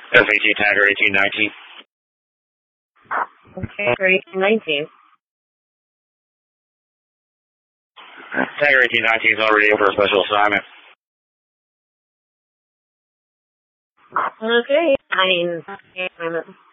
FAT Tagger 1819. Okay, for 1819. Tagger 1819 is already in for a special assignment. Okay, I mean,